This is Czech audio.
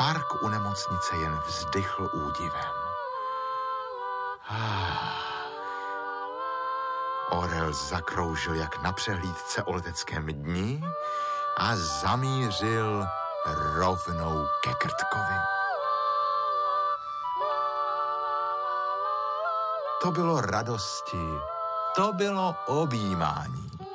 Park u nemocnice jen vzdychl údivem. Orel zakroužil jak na přehlídce o leteckém dni a zamířil rovnou ke Krtkovi. To bylo radosti, to bylo objímání.